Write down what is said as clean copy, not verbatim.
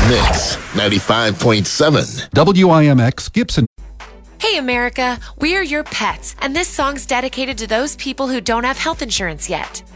Mix 95.7. WIMX Gibson. Hey America, we're your pets, and this song's dedicated to those people who don't have health insurance yet.